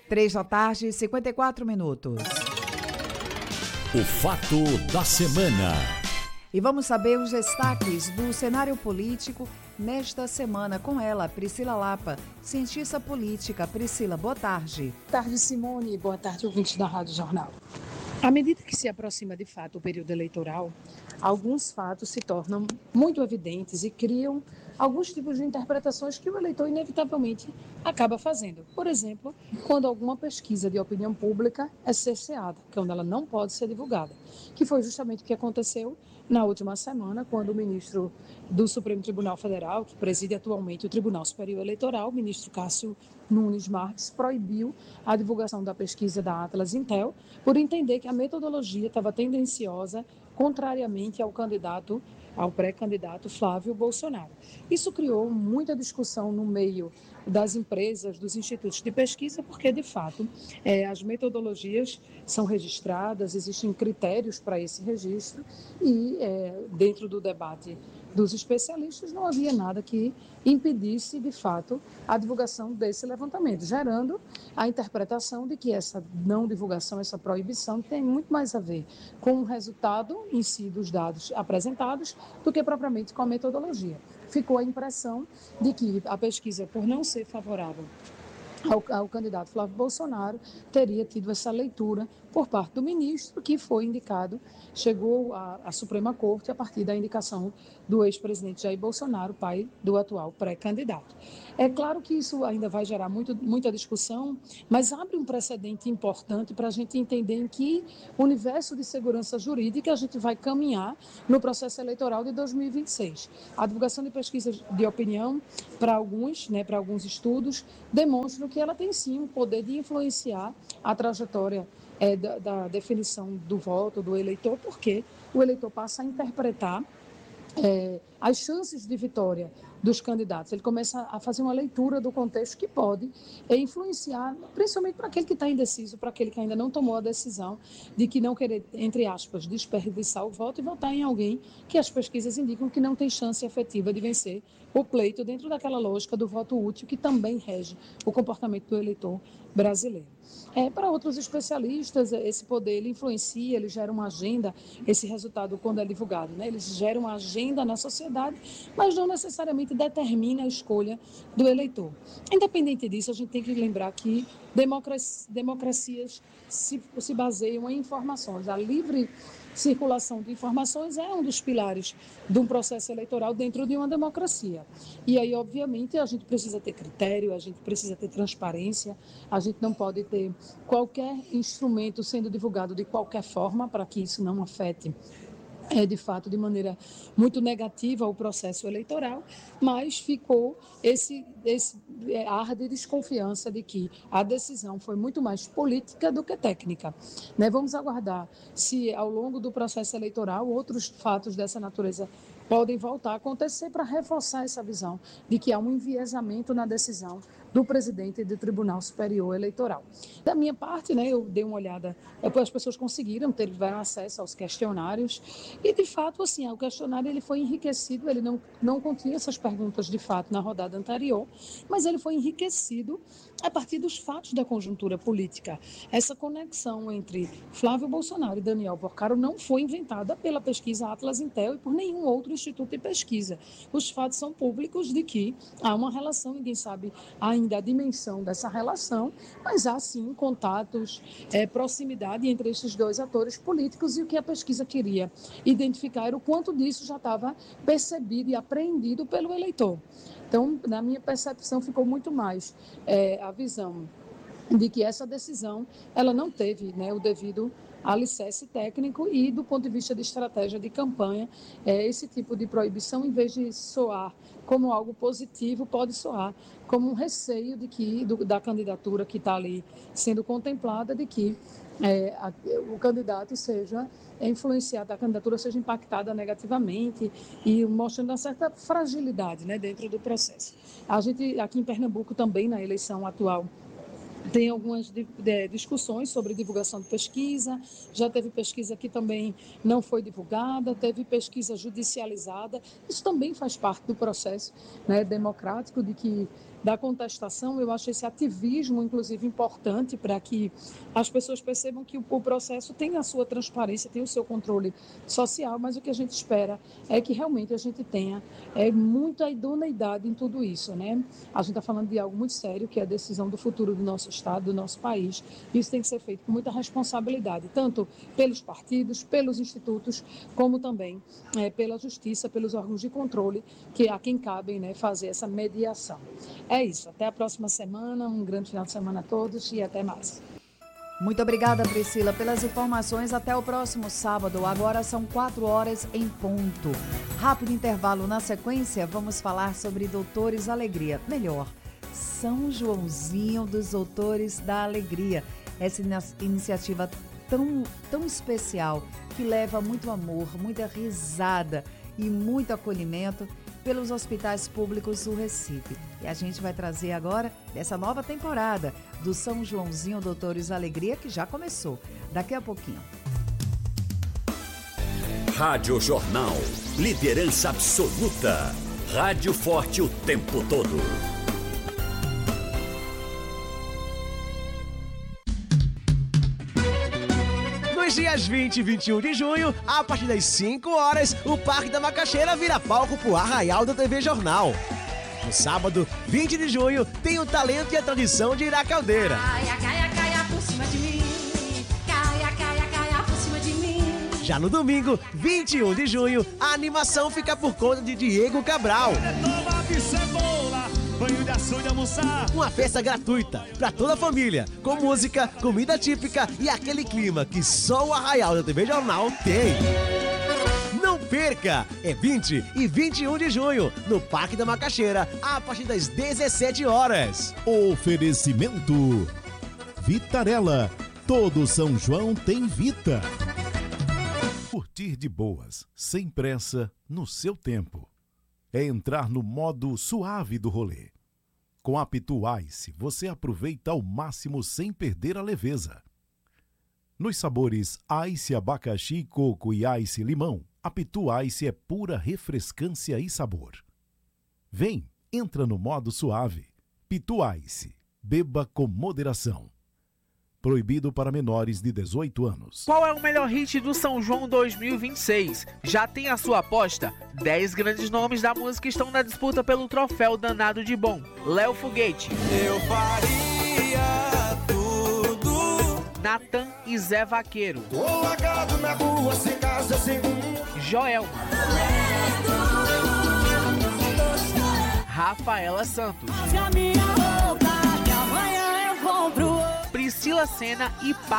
3 da tarde, 54 minutos. O fato da semana. E vamos saber os destaques do cenário político nesta semana com ela, Priscila Lapa, cientista política. Priscila, boa tarde. Boa tarde, Simone. Boa tarde, ouvintes da Rádio Jornal. À medida que se aproxima de fato o período eleitoral, alguns fatos se tornam muito evidentes e criam alguns tipos de interpretações que o eleitor inevitavelmente acaba fazendo. Por exemplo, quando alguma pesquisa de opinião pública é cerceada, quando ela não pode ser divulgada, que foi justamente o que aconteceu na última semana, quando o ministro do Supremo Tribunal Federal, que preside atualmente o Tribunal Superior Eleitoral, o ministro Cássio Nunes Marques, proibiu a divulgação da pesquisa da Atlas Intel por entender que a metodologia estava tendenciosa, contrariamente ao pré-candidato Flávio Bolsonaro. Isso criou muita discussão no meio das empresas, dos institutos de pesquisa, porque, de fato, as metodologias são registradas, existem critérios para esse registro e, dentro do debate dos especialistas, não havia nada que impedisse, de fato, a divulgação desse levantamento, gerando a interpretação de que essa não divulgação, essa proibição, tem muito mais a ver com o resultado em si dos dados apresentados do que propriamente com a metodologia. Ficou a impressão de que a pesquisa, por não ser favorável ao candidato Flávio Bolsonaro, teria tido essa leitura por parte do ministro, que foi indicado, chegou à Suprema Corte a partir da indicação do ex-presidente Jair Bolsonaro, pai do atual pré-candidato. É claro que isso ainda vai gerar muita discussão, mas abre um precedente importante para a gente entender em que universo de segurança jurídica a gente vai caminhar no processo eleitoral de 2026. A divulgação de pesquisas de opinião, para alguns estudos, demonstram que ela tem sim o poder de influenciar a trajetória da definição do voto do eleitor, porque o eleitor passa a interpretar as chances de vitória dos candidatos. Ele começa a fazer uma leitura do contexto que pode influenciar, principalmente para aquele que está indeciso, para aquele que ainda não tomou a decisão de que não querer, entre aspas, desperdiçar o voto e votar em alguém que as pesquisas indicam que não tem chance efetiva de vencer o pleito dentro daquela lógica do voto útil que também rege o comportamento do eleitor brasileiro. Para outros especialistas, esse poder ele influencia, ele gera uma agenda, esse resultado quando é divulgado, ele gera uma agenda na sociedade, mas não necessariamente determina a escolha do eleitor. Independente disso, a gente tem que lembrar que democracias se baseiam em informações. A livre circulação de informações é um dos pilares de um processo eleitoral dentro de uma democracia. E aí, obviamente, a gente precisa ter critério, a gente precisa ter transparência, a gente não pode ter qualquer instrumento sendo divulgado de qualquer forma para que isso não afete de fato, de maneira muito negativa o processo eleitoral, mas ficou esse ar de desconfiança de que a decisão foi muito mais política do que técnica. Vamos aguardar se, ao longo do processo eleitoral, outros fatos dessa natureza podem voltar a acontecer para reforçar essa visão de que há um enviesamento na decisão do presidente do Tribunal Superior Eleitoral. Da minha parte, eu dei uma olhada, depois as pessoas tiveram acesso aos questionários e, de fato, assim, o questionário ele foi enriquecido, ele não continha essas perguntas, de fato, na rodada anterior, mas ele foi enriquecido a partir dos fatos da conjuntura política. Essa conexão entre Flávio Bolsonaro e Daniel Porcaro não foi inventada pela pesquisa Atlas Intel e por nenhum outro instituto de pesquisa. Os fatos são públicos de que há uma relação, ninguém sabe ainda a dimensão dessa relação, mas há sim contatos, proximidade entre esses dois atores políticos, e o que a pesquisa queria identificar era o quanto disso já estava percebido e apreendido pelo eleitor. Então, na minha percepção, ficou muito mais a visão de que essa decisão ela não teve o devido alicerce técnico e, do ponto de vista de estratégia de campanha, esse tipo de proibição, em vez de soar como algo positivo, pode soar como um receio de que da candidatura que está ali sendo contemplada, de que o candidato seja influenciado, a candidatura seja impactada negativamente e mostrando uma certa fragilidade dentro do processo. A gente, aqui em Pernambuco, também na eleição atual, tem algumas discussões sobre divulgação de pesquisa, já teve pesquisa que também não foi divulgada, teve pesquisa judicializada. Isso também faz parte do processo democrático, de que da contestação, eu acho esse ativismo, inclusive, importante para que as pessoas percebam que o processo tem a sua transparência, tem o seu controle social, mas o que a gente espera é que realmente a gente tenha muita idoneidade em tudo isso, né? A gente está falando de algo muito sério, que é a decisão do futuro do nosso Estado, do nosso país. Isso tem que ser feito com muita responsabilidade, tanto pelos partidos, pelos institutos, como também pela justiça, pelos órgãos de controle, que a quem cabem, né, fazer essa mediação. É isso, até a próxima semana, um grande final de semana a todos e até mais. Muito obrigada, Priscila, pelas informações. Até o próximo sábado. Agora são 4h em ponto. Rápido intervalo. Na sequência, vamos falar sobre Doutores Alegria. Melhor, São Joãozinho dos Doutores da Alegria. Essa iniciativa tão especial, que leva muito amor, muita risada e muito acolhimento pelos hospitais públicos do Recife. E a gente vai trazer agora dessa nova temporada do São Joãozinho Doutores Alegria, que já começou daqui a pouquinho. Rádio Jornal, liderança absoluta. Rádio forte o tempo todo. Nos dias 20 e 21 de junho, a partir das 5 horas, o Parque da Macaxeira vira palco pro Arraial da TV Jornal. No sábado, 20 de junho, tem o talento e a tradição de Ira Caldeira. Caia por cima de mim. Caia por cima de mim. Já no domingo, 21 de junho, a animação fica por conta de Diego Cabral. Uma festa gratuita para toda a família, com música, comida típica e aquele clima que só o Arraial da TV Jornal tem. Não perca! É 20 e 21 de junho, no Parque da Macaxeira, a partir das 17 horas. Oferecimento Vitarella. Todo São João tem Vita. Curtir de boas, sem pressa, no seu tempo. É entrar no modo suave do rolê. Com a Pitu Ice, você aproveita ao máximo sem perder a leveza. Nos sabores Ice abacaxi, coco e Ice limão, a Pitu Ice é pura refrescância e sabor. Vem, entra no modo suave. Pitu Ice, beba com moderação. Proibido para menores de 18 anos. Qual é o melhor hit do São João 2026? Já tem a sua aposta? 10 grandes nomes da música estão na disputa pelo troféu Danado de Bom. Léo Foguete, eu faria tudo. Natan e Zé Vaqueiro, Tô largado na rua, sem casa, sem rumo. Joelma, Rafaela Santos, Priscila Senna e